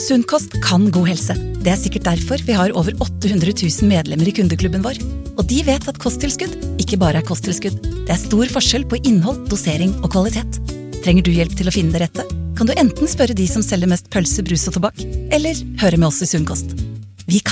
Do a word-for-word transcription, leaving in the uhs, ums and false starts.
Sunnkost kan god helse. Det er sikkert derfor vi har over åtte hundre tusen medlemmer i kundeklubben vår. Og de vet at kosttilskudd ikke bare er kosttilskudd. Det er stor forskjell på innhold, dosering og kvalitet. Trenger du hjelp til å finne det rette? Kan du enten spørre de som selger mest pølse, brus og tobakk, eller høre med oss i Sunnkost.